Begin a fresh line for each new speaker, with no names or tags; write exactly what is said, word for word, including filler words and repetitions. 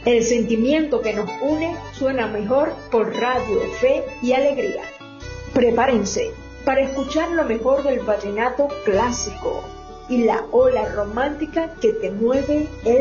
El sentimiento que nos une suena mejor por Radio Fe y Alegría. Prepárense para escuchar lo mejor del vallenato clásico y la ola romántica que te mueve el